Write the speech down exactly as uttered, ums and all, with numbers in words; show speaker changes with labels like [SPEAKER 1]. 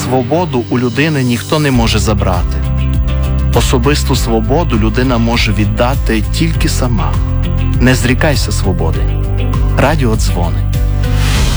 [SPEAKER 1] Свободу у людини ніхто не може забрати. Особисту свободу людина може віддати тільки сама. Не зрікайся свободи. Радіо Дзвони.